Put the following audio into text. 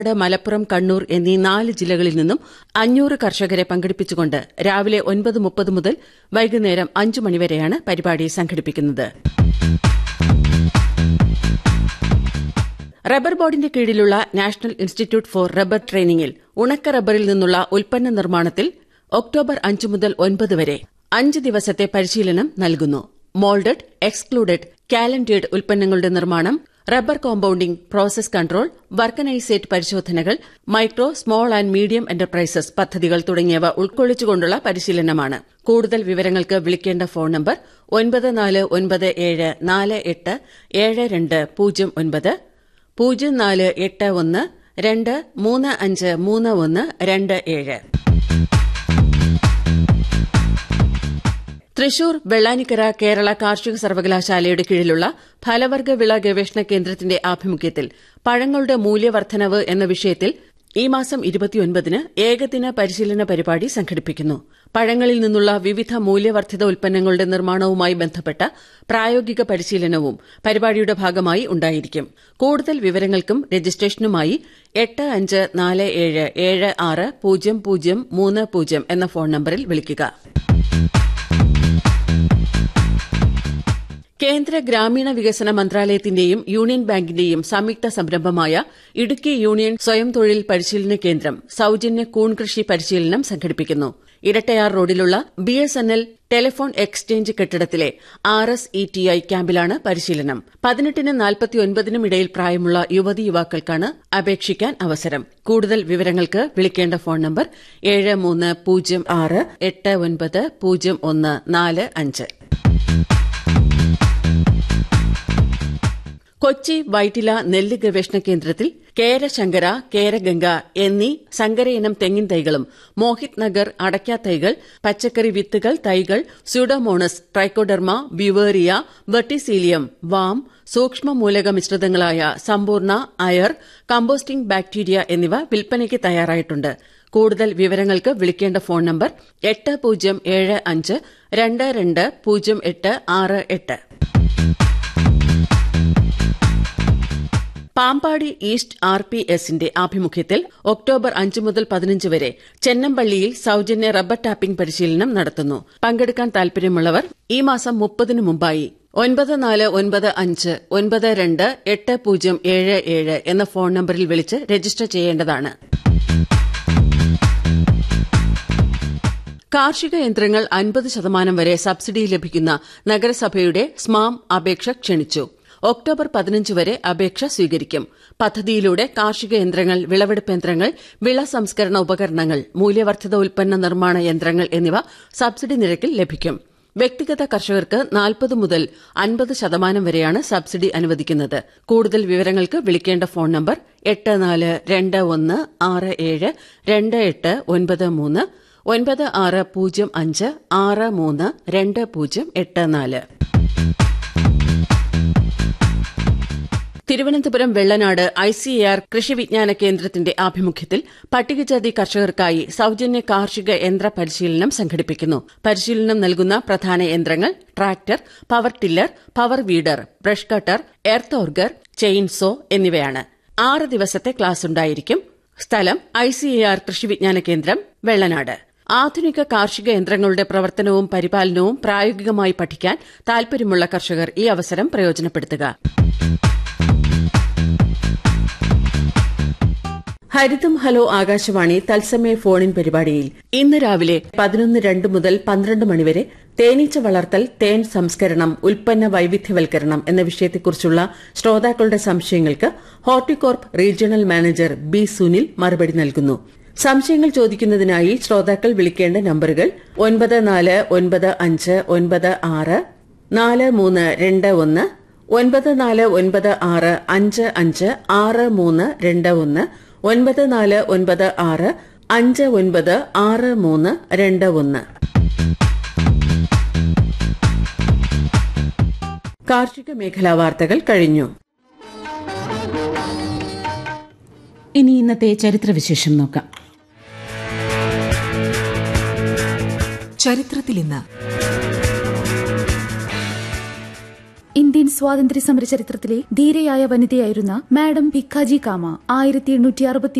മലപ്പുറം, കണ്ണൂർ എന്നീ 4 ജില്ലകളിൽ നിന്നും 500 കർഷകരെ പങ്കെടുപ്പിച്ചുകൊണ്ട് രാവിലെ 9:30 മുതൽ വൈകുന്നേരം 5 മണിവരെയാണ് പരിപാടി സംഘടിപ്പിക്കുന്നത്. റബ്ബർ ബോർഡിന്റെ കീഴിലുള്ള നാഷണൽ ഇൻസ്റ്റിറ്റ്യൂട്ട് ഫോർ റബ്ബർ ട്രെയിനിംഗിൽ ഉണക്ക റബ്ബറിൽ നിന്നുള്ള ഉൽപ്പന്ന നിർമ്മാണത്തിൽ ഒക്ടോബർ 5 മുതൽ 9 വരെ 5 ദിവസത്തെ പരിശീലനം നൽകുന്നു. മോൾഡഡ്, എക്സ്ക്ലൂഡഡ്, കാലൻഡേഡ് ഉൽപ്പന്നങ്ങളുടെ നിർമ്മാണം, റബ്ബർ കോമ്പൌണ്ടിംഗ്, പ്രോസസ് കൺട്രോൾ, വർക്കനൈസേറ്റ് പരിശോധനകൾ, micro, small and medium enterprises പദ്ധതികൾ തുടങ്ങിയവ ഉൾക്കൊള്ളിച്ചുകൊണ്ടുള്ള പരിശീലനമാണ്. കൂടുതൽ വിവരങ്ങൾക്ക് വിളിക്കേണ്ട ഫോൺ നമ്പർ 9497487209 048123533127. തൃശൂർ വെള്ളാനിക്കര കേരള കാർഷിക സർവകലാശാലയുടെ കീഴിലുള്ള ഫലവർഗ വിള ഗവേഷണ കേന്ദ്രത്തിന്റെ ആഭിമുഖ്യത്തിൽ പഴങ്ങളുടെ മൂല്യവർദ്ധനവ് എന്ന വിഷയത്തിൽ ഈ മാസം 29-ന് ഏകദിന പരിശീലന പരിപാടി സംഘടിപ്പിക്കുന്നു. പഴങ്ങളിൽ നിന്നുള്ള വിവിധ മൂല്യവർദ്ധിത ഉൽപ്പന്നങ്ങളുടെ നിർമ്മാണവുമായി ബന്ധപ്പെട്ട പ്രായോഗിക പരിശീലനവും പരിപാടിയുടെ ഭാഗമായി ഉണ്ടായിരിക്കും. കൂടുതൽ വിവരങ്ങൾക്കും രജിസ്ട്രേഷനുമായി 8547760030 എന്ന ഫോൺ നമ്പറിൽ വിളിക്കുക. കേന്ദ്ര ഗ്രാമീണ വികസന മന്ത്രാലയത്തിന്റെയും യൂണിയൻ ബാങ്കിന്റെയും സംയുക്ത സംരംഭമായ ഇടുക്കി യൂണിയൻ സ്വയം തൊഴിൽ പരിശീലന കേന്ദ്രം സൌജന്യ കൂൺ കൃഷി പരിശീലനം സംഘടിപ്പിക്കുന്നു. ഇരട്ടയാർ റോഡിലുള്ള BSNL ടെലിഫോൺ എക്സ്ചേഞ്ച് കെട്ടിടത്തിലെ RSETI ക്യാമ്പിലാണ് പരിശീലനം. 18-നും 49-നും ഇടയിൽ പ്രായമുള്ള യുവതീ യുവാക്കൾക്കാണ് അപേക്ഷിക്കാൻ അവസരം. കൂടുതൽ വിവരങ്ങൾക്ക് വിളിക്കേണ്ട ഫോൺ നമ്പർ 7306890145. കൊച്ചി വൈറ്റില നെല്ല് ഗവേഷണ കേന്ദ്രത്തിൽ കേരശങ്കര, കേരഗംഗ എന്നീ സങ്കരയിനം തെങ്ങിൻ തൈകളും മോഹിത് നഗർ അടയ്ക്ക തൈകൾ, പച്ചക്കറി വിത്തുകൾ, തൈകൾ, Pseudomonas, trichoderma, Beauveria, verticillium, warm, സൂക്ഷ്മ മൂലക മിശ്രിതങ്ങളായ സമ്പൂർണ്ണ, അയർ, കമ്പോസ്റ്റിംഗ് ബാക്ടീരിയ എന്നിവ വിൽപ്പനയ്ക്ക് തയ്യാറായിട്ടുണ്ട്. കൂടുതൽ വിവരങ്ങൾക്ക് വിളിക്കേണ്ട ഫോൺ നമ്പർ 8075220868. പാമ്പാടി ഈസ്റ്റ് RPSന്റെ ആഭിമുഖ്യത്തിൽ ഒക്ടോബർ 5 മുതൽ 15 വരെ ചെന്നംപള്ളിയിൽ സൌജന്യ റബ്ബർ ടാപ്പിംഗ് പരിശീലനം നടത്തുന്നു. പങ്കെടുക്കാൻ താൽപര്യമുള്ളവർ ഈ മാസം 30-ന് മുമ്പായി 9495928077 എന്ന ഫോൺ നമ്പറിൽ വിളിച്ച് രജിസ്റ്റർ ചെയ്യേണ്ടതാണ്. കാർഷിക യന്ത്രങ്ങൾ 50% വരെ സബ്സിഡി ലഭിക്കുന്ന നഗരസഭയുടെ സ്മാം അപേക്ഷ ക്ഷണിച്ചു. ഒക്ടോബർ 15 വരെ അപേക്ഷ സ്വീകരിക്കും. പദ്ധതിയിലൂടെ കാർഷിക യന്ത്രങ്ങൾ, വിളവെടുപ്പ് യന്ത്രങ്ങൾ, വിള സംസ്കരണ ഉപകരണങ്ങൾ, മൂല്യവർദ്ധിത ഉൽപ്പന്ന നിർമ്മാണ യന്ത്രങ്ങൾ എന്നിവ സബ്സിഡി നിരക്കിൽ ലഭിക്കും. വ്യക്തിഗത കർഷകർക്ക് 40 മുതൽ 50% വരെയാണ് സബ്സിഡി അനുവദിക്കുന്നത്. കൂടുതൽ വിവരങ്ങൾക്ക് വിളിക്കേണ്ട phone number 8421672893 9605632084. Thiruvananthapuram Vellanad ICAR കൃഷി വിജ്ഞാന കേന്ദ്രത്തിന്റെ ആഭിമുഖ്യത്തിൽ പട്ടികജാതി കർഷകർക്കായി സൌജന്യ കാർഷിക യന്ത്ര പരിശീലനം സംഘടിപ്പിക്കുന്നു. പരിശീലനം നൽകുന്ന പ്രധാന യന്ത്രങ്ങൾ tractor, power tiller, power weeder, brush cutter, earth ഓർഗർ, chainsaw എന്നിവയാണ്. 6 ദിവസത്തെ ക്ലാസ് ഉണ്ടായിരിക്കും. സ്ഥലം ICAR കൃഷി വിജ്ഞാന കേന്ദ്രം, വെള്ളനാട്. ആധുനിക കാർഷിക യന്ത്രങ്ങളുടെ പ്രവർത്തനവും പരിപാലനവും പ്രായോഗികമായി പഠിക്കാൻ താൽപര്യമുള്ള കർഷകർ ഈ അവസരം പ്രയോജനപ്പെടുത്തുക. ഹരിതം ഹലോ ആകാശവാണി തത്സമയ ഫോണിൻ പരിപാടിയിൽ ഇന്ന് രാവിലെ 11:02 മുതൽ 12 മണിവരെ തേനീച്ച വളർത്തൽ, തേൻ സംസ്കരണം, ഉൽപ്പന്ന വൈവിധ്യവൽക്കരണം എന്ന വിഷയത്തെക്കുറിച്ചുള്ള ശ്രോതാക്കളുടെ സംശയങ്ങൾക്ക് Horticorp regional manager B. Sunil മറുപടി നൽകുന്നു. സംശയങ്ങൾ ചോദിക്കുന്നതിനായി ശ്രോതാക്കൾ വിളിക്കേണ്ട നമ്പറുകൾ 9496964321, 9496556321, 9496596321. കാർഷിക മേഖലാ വാർത്തകൾ കഴിഞ്ഞു. ഇനി ഇന്നത്തെ ചരിത്രവിശേഷം നോക്കാം. ചരിത്രത്തിൽ ഇന്ന് ഇന്ത്യൻ സ്വാതന്ത്ര്യ സമര ചരിത്രത്തിലെ ധീരയായ വനിതയായിരുന്ന മാഡം ഭിക്കാജി കാമ 1861